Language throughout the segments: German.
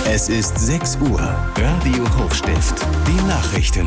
Es ist 6 Uhr. Radio Hochstift. Die Nachrichten.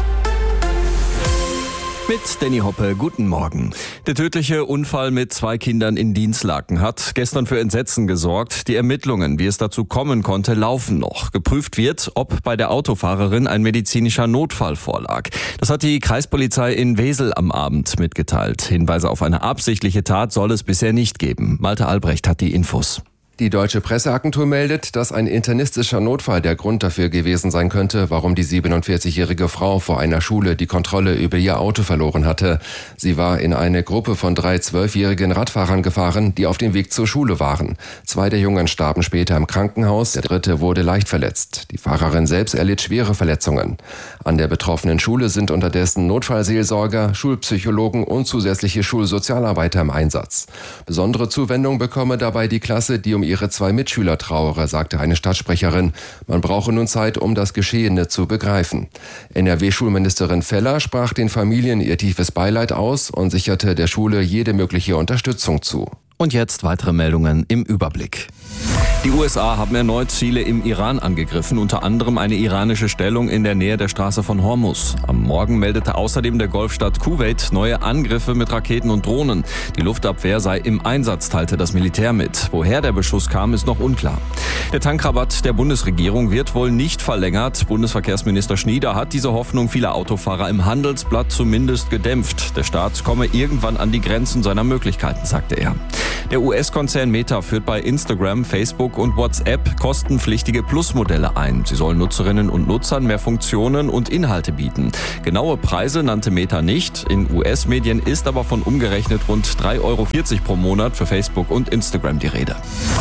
Mit Danny Hoppe, guten Morgen. Der tödliche Unfall mit 2 Kindern in Dinslaken hat gestern für Entsetzen gesorgt. Die Ermittlungen, wie es dazu kommen konnte, laufen noch. Geprüft wird, ob bei der Autofahrerin ein medizinischer Notfall vorlag. Das hat die Kreispolizei in Wesel am Abend mitgeteilt. Hinweise auf eine absichtliche Tat soll es bisher nicht geben. Malte Albrecht hat die Infos. Die Deutsche Presseagentur meldet, dass ein internistischer Notfall der Grund dafür gewesen sein könnte, warum die 47-jährige Frau vor einer Schule die Kontrolle über ihr Auto verloren hatte. Sie war in eine Gruppe von 3 12-jährigen Radfahrern gefahren, die auf dem Weg zur Schule waren. 2 der Jungen starben später im Krankenhaus, der 3. wurde leicht verletzt. Die Fahrerin selbst erlitt schwere Verletzungen. An der betroffenen Schule sind unterdessen Notfallseelsorger, Schulpsychologen und zusätzliche Schulsozialarbeiter im Einsatz. Besondere Zuwendung bekomme dabei die Klasse, die um ihre 2 Mitschüler trauere, sagte eine Stadtsprecherin. Man brauche nun Zeit, um das Geschehene zu begreifen. NRW-Schulministerin Feller sprach den Familien ihr tiefes Beileid aus und sicherte der Schule jede mögliche Unterstützung zu. Und jetzt weitere Meldungen im Überblick. Die USA haben erneut Ziele im Iran angegriffen, unter anderem eine iranische Stellung in der Nähe der Straße von Hormuz. Am Morgen meldete außerdem der Golfstaat Kuwait neue Angriffe mit Raketen und Drohnen. Die Luftabwehr sei im Einsatz, teilte das Militär mit. Woher der Beschuss kam, ist noch unklar. Der Tankrabatt der Bundesregierung wird wohl nicht verlängert. Bundesverkehrsminister Schnieder hat diese Hoffnung vieler Autofahrer im Handelsblatt zumindest gedämpft. Der Staat komme irgendwann an die Grenzen seiner Möglichkeiten, sagte er. Der US-Konzern Meta führt bei Instagram, Facebook und WhatsApp kostenpflichtige Plus-Modelle ein. Sie sollen Nutzerinnen und Nutzern mehr Funktionen und Inhalte bieten. Genaue Preise nannte Meta nicht. In US-Medien ist aber von umgerechnet rund 3,40 € pro Monat für Facebook und Instagram die Rede.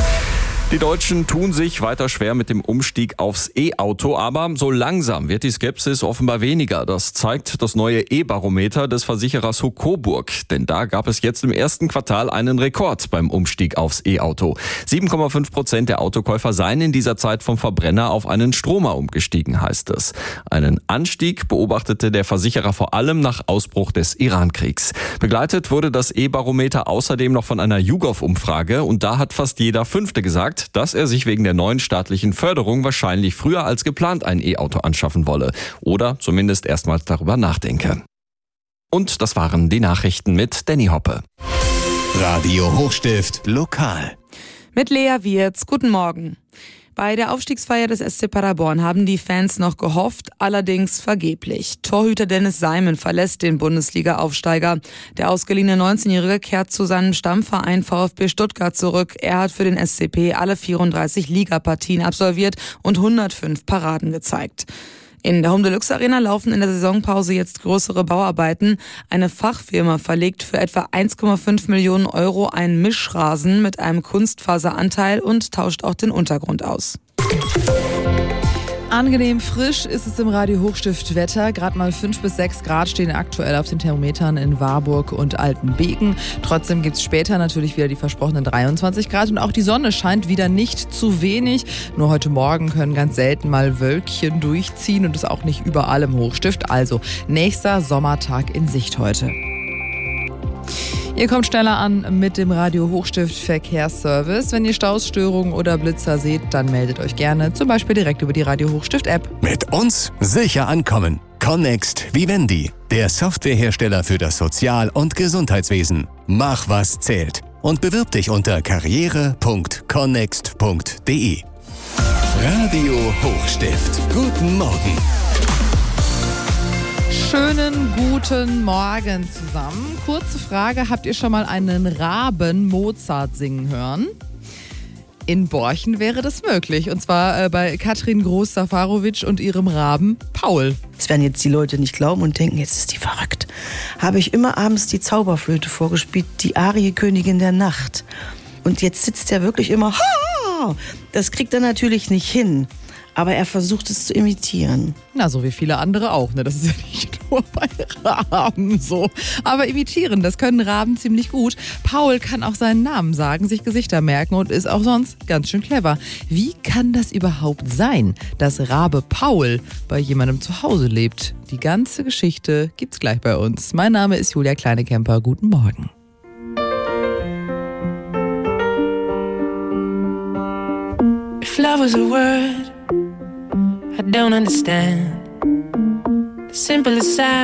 Die Deutschen tun sich weiter schwer mit dem Umstieg aufs E-Auto, aber so langsam wird die Skepsis offenbar weniger. Das zeigt das neue E-Barometer des Versicherers Coburg. Denn da gab es jetzt im ersten Quartal einen Rekord beim Umstieg aufs E-Auto. 7,5% der Autokäufer seien in dieser Zeit vom Verbrenner auf einen Stromer umgestiegen, heißt es. Einen Anstieg beobachtete der Versicherer vor allem nach Ausbruch des Iran-Kriegs. Begleitet wurde das E-Barometer außerdem noch von einer YouGov-Umfrage und da hat fast jeder Fünfte gesagt, dass er sich wegen der neuen staatlichen Förderung wahrscheinlich früher als geplant ein E-Auto anschaffen wolle oder zumindest erstmals darüber nachdenke. Und das waren die Nachrichten mit Danny Hoppe. Radio Hochstift lokal. Mit Lea Wirz, guten Morgen. Bei der Aufstiegsfeier des SC Paderborn haben die Fans noch gehofft, allerdings vergeblich. Torhüter Dennis Seimen verlässt den Bundesliga-Aufsteiger. Der ausgeliehene 19-Jährige kehrt zu seinem Stammverein VfB Stuttgart zurück. Er hat für den SCP alle 34 Ligapartien absolviert und 105 Paraden gezeigt. In der Home Deluxe Arena laufen in der Saisonpause jetzt größere Bauarbeiten. Eine Fachfirma verlegt für etwa 1,5 Millionen € einen Mischrasen mit einem Kunstfaseranteil und tauscht auch den Untergrund aus. Angenehm frisch ist es im Radio Hochstift Wetter. Gerade mal 5 bis 6 Grad stehen aktuell auf den Thermometern in Warburg und Altenbeken. Trotzdem gibt es später natürlich wieder die versprochenen 23 Grad und auch die Sonne scheint wieder nicht zu wenig. Nur heute Morgen können ganz selten mal Wölkchen durchziehen und das auch nicht überall im Hochstift. Also nächster Sommertag in Sicht heute. Ihr kommt schneller an mit dem Radio Hochstift Verkehrsservice. Wenn ihr Stausstörungen oder Blitzer seht, dann meldet euch gerne, zum Beispiel direkt über die Radio Hochstift App. Mit uns sicher ankommen. Connext Vivendi, der Softwarehersteller für das Sozial- und Gesundheitswesen. Mach, was zählt. Und bewirb dich unter karriere.connext.de. Radio Hochstift. Guten Morgen. Schönen guten Morgen zusammen. Kurze Frage, habt ihr schon mal einen Raben Mozart singen hören? In Borchen wäre das möglich. Und zwar bei Katrin Groß-Safarowitsch und ihrem Raben Paul. Das werden jetzt die Leute nicht glauben und denken, jetzt ist die verrückt. Habe ich immer abends die Zauberflöte vorgespielt, die Arie Königin der Nacht. Und jetzt sitzt er wirklich immer, ha! Das kriegt er natürlich nicht hin. Aber er versucht es zu imitieren. Na, so wie viele andere auch, ne? Das ist ja nicht nur bei Raben so. Aber imitieren, das können Raben ziemlich gut. Paul kann auch seinen Namen sagen, sich Gesichter merken und ist auch sonst ganz schön clever. Wie kann das überhaupt sein, dass Rabe Paul bei jemandem zu Hause lebt? Die ganze Geschichte gibt's gleich bei uns. Mein Name ist Julia Kleinekemper. Guten Morgen. If love was a word I don't understand, the simplest sound